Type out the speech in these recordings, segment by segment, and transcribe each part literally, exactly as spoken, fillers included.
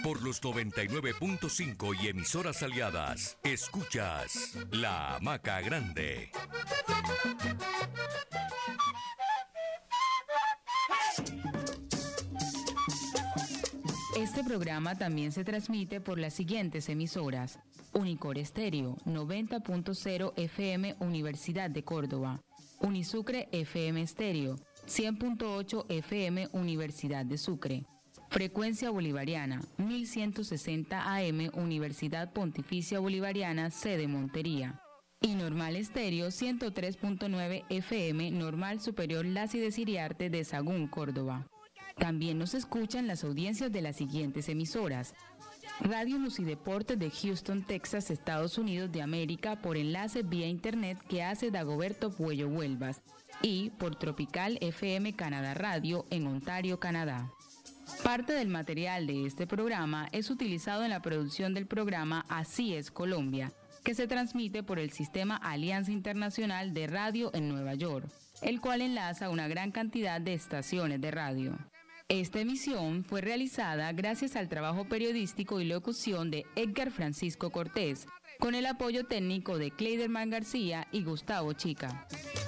Por los noventa y nueve punto cinco y emisoras aliadas, escuchas La Hamaca Grande. Este programa también se transmite por las siguientes emisoras: Unicor Estéreo, noventa punto cero F M Universidad de Córdoba; Unisucre F M Estéreo, cien punto ocho F M Universidad de Sucre; Frecuencia Bolivariana, mil ciento sesenta A M Universidad Pontificia Bolivariana, sede Montería; y Normal Estéreo, ciento tres punto nueve F M Normal Superior Lácides Iriarte de Sagún, Córdoba. También nos escuchan las audiencias de las siguientes emisoras: Radio Musideporte de Houston, Texas, Estados Unidos de América, por enlace vía internet que hace Dagoberto Puello Huelvas, y por Tropical F M Canadá Radio en Ontario, Canadá. Parte del material de este programa es utilizado en la producción del programa Así es Colombia, que se transmite por el Sistema Alianza Internacional de Radio en Nueva York, el cual enlaza una gran cantidad de estaciones de radio. Esta emisión fue realizada gracias al trabajo periodístico y locución de Edgar Francisco Cortés, con el apoyo técnico de Cleiderman García y Gustavo Chica.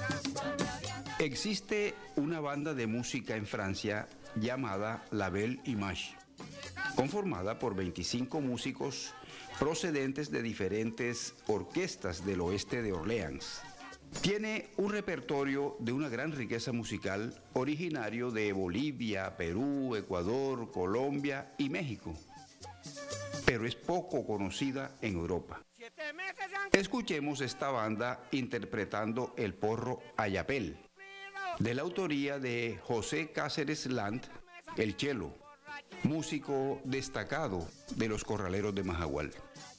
Existe una banda de música en Francia llamada La Belle Image, conformada por veinticinco músicos procedentes de diferentes orquestas del oeste de Orleans. Tiene un repertorio de una gran riqueza musical originario de Bolivia, Perú, Ecuador, Colombia y México, pero es poco conocida en Europa. Escuchemos esta banda interpretando el porro Ayapel, de la autoría de José Cáceres Land, el chelo, músico destacado de los Corraleros de Majagual.